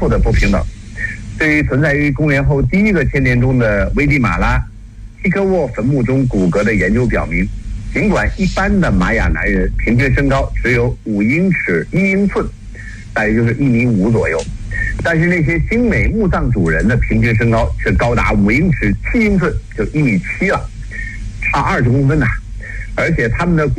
复的不平等。对于存在于公元后第一个千年中的危地马拉希科沃坟墓中骨骼的研究表明，尽管一般的玛雅男人平均身高只有5英尺1英寸，大约就是1.5米左右，但是那些精美墓葬主人的平均身高却高达5英尺7英寸，就1.7米了，差20公分呐！而且他们的